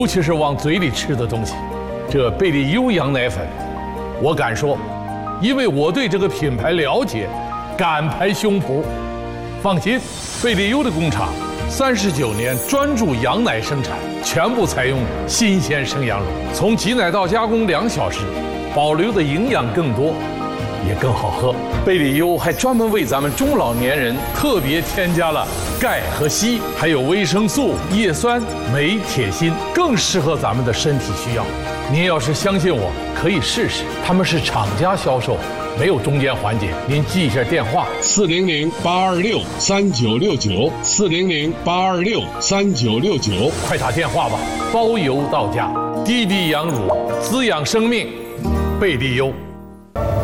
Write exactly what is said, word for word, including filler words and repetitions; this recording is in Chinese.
尤其是往嘴里吃的东西。这贝利优羊奶粉，我敢说，因为我对这个品牌了解，敢拍胸脯。放心，贝利优的工厂三十九年专注羊奶生产，全部采用新鲜生羊乳，从挤奶到加工两小时，保留的营养更多，也更好喝。贝利优还专门为咱们中老年人特别添加了钙和硒，还有维生素、叶酸、镁、铁、锌，更适合咱们的身体需要。您要是相信我，可以试试。他们是厂家销售，没有中间环节。您记一下电话： 四零零八二六三九六九，四零零八二六三九六九， 快打电话吧，包邮到家。低低羊乳，滋养生命，贝利优。